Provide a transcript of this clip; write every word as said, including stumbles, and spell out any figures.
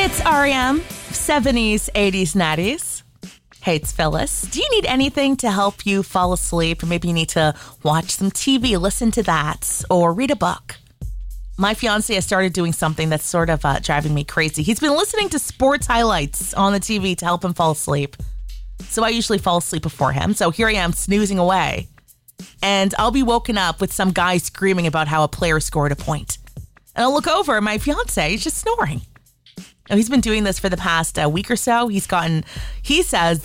It's R E M, seventies, eighties, nineties. Hey, it's Phyllis. Do you need anything to help you fall asleep? Or maybe you need to watch some T V, listen to that, or read a book. My fiance has started doing something that's sort of uh, driving me crazy. He's been listening to sports highlights on the T V to help him fall asleep. So I usually fall asleep before him. So here I am snoozing away. And I'll be woken up with some guy screaming about how a player scored a point. And I'll look over and my fiance is just snoring. Now, he's been doing this for the past uh, week or so. He's gotten, he says,